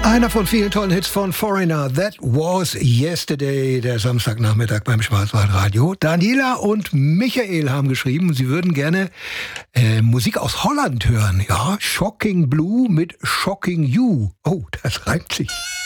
Einer von vielen tollen Hits von Foreigner. That was yesterday, der Samstagnachmittag beim Schwarzwaldradio. Daniela und Michael haben geschrieben, sie würden gerne Musik aus Holland hören. Ja, Shocking Blue mit Shocking You. Oh, das reimt sich.